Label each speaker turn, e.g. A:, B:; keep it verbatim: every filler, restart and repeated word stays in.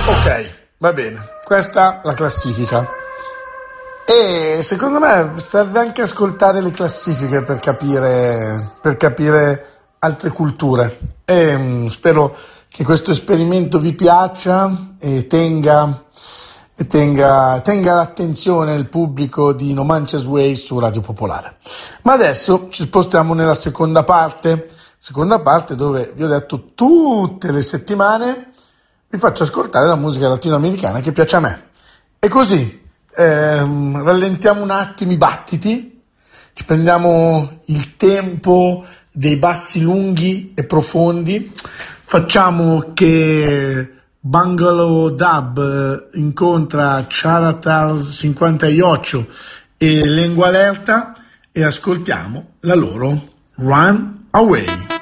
A: Ok, va bene, questa è la classifica. E secondo me serve anche ascoltare le classifiche per capire, per capire altre culture. E mh, spero che questo esperimento vi piaccia e tenga, e tenga, tenga l'attenzione il pubblico di No Manches Way su Radio Popolare. Ma adesso ci spostiamo nella seconda parte, seconda parte dove vi ho detto tutte le settimane vi faccio ascoltare la musica latinoamericana che piace a me. E così ehm, rallentiamo un attimo i battiti, ci prendiamo il tempo dei bassi lunghi e profondi, facciamo che Bungalow Dub incontra Charatal cinquantotto e Lengua Alerta e ascoltiamo la loro Run Away.